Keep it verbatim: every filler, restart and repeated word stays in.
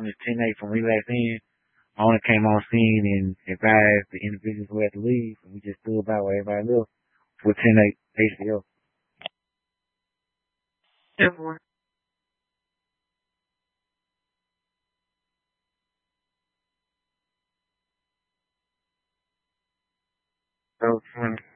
from the ten eight from relapse in. I only came on scene and advised the individuals who had to leave, and we just stood about where everybody left with ten eight H D L. Everyone. So,